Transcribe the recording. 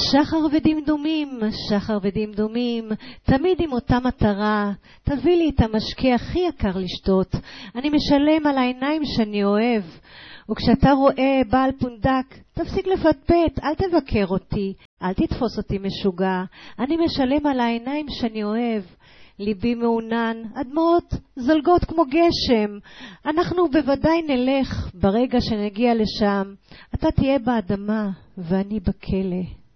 שחר ודמדומים, שחר ודמדומים, תמיד עם אותה מטרה. תביא לי את המשקה הכי יקר לשתות. אני משלם על העיניים שאני אוהב. וכשאתה רואה בעל פונדק, תפסיק לפטפט, אל תבקר אותי, אל תתפוס אותי משוגע. אני משלם על העיניים שאני אוהב. ליבי מעונן, הדמעות זולגות כמו גשם. אנחנו בוודאי נלך ברגע שנגיע לשם. אתה תהיה באדמה ואני בכלא.